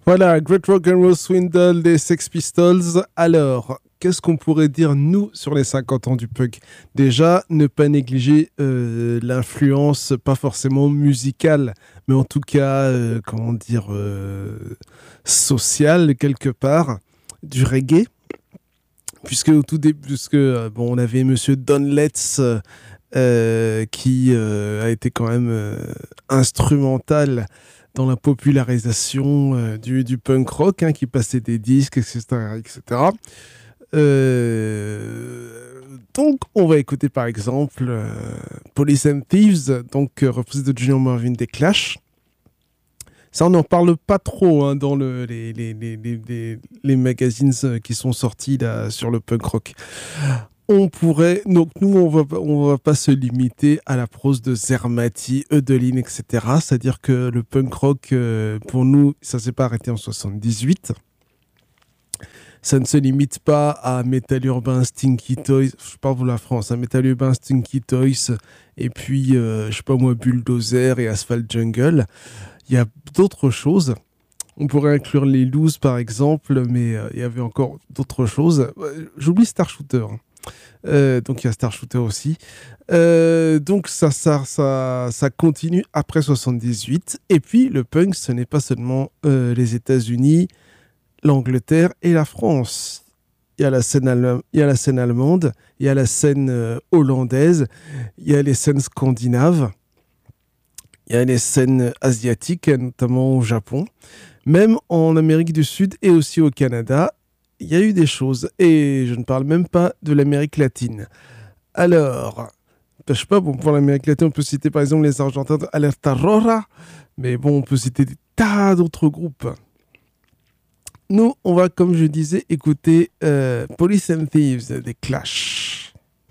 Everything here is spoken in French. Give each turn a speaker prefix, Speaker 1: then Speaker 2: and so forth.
Speaker 1: Voilà, Great Rock and Roll Swindle des Sex Pistols. Alors, qu'est-ce qu'on pourrait dire, nous, sur les 50 ans du punk? Déjà, ne pas négliger l'influence, pas forcément musicale, mais en tout cas, comment dire, sociale, quelque part, du reggae. Puisque au tout début, bon, on avait Monsieur Don Letts qui a été quand même instrumental dans la popularisation du punk rock, hein, qui passait des disques, etc., etc. Donc, on va écouter par exemple Police and Thieves, donc reprise de Junior Marvin des Clash. Ça, on n'en parle pas trop, hein, dans les magazines qui sont sortis là, sur le punk rock. On pourrait, donc nous, on va pas se limiter à la prose de Zermati, Eudeline, etc. C'est-à-dire que le punk rock, pour nous, ça s'est pas arrêté en 78. Ça ne se limite pas à Metal Urbain, Stinky Toys, je parle pour la France, hein, Metal Urbain, Stinky Toys, et puis, je sais pas moi, Bulldozer et Asphalt Jungle. Il y a d'autres choses. On pourrait inclure les Loose, par exemple, mais il y avait encore d'autres choses. J'oublie Star Shooter. Donc il y a Star Shooter aussi. Donc ça continue après 78. Et puis le punk, ce n'est pas seulement les États-Unis, l'Angleterre et la France. Il y a la scène il y a la scène allemande, il y a la scène hollandaise, il y a les scènes scandinaves, il y a les scènes asiatiques, notamment au Japon. Même en Amérique du Sud et aussi au Canada, il y a eu des choses. Et je ne parle même pas de l'Amérique latine. Alors, je sais pas, bon, pour l'Amérique latine, on peut citer par exemple les Argentins de Alerta Rora, mais bon, on peut citer des tas d'autres groupes. Nous, on va, comme je disais, écouter Police and Thieves des Clash.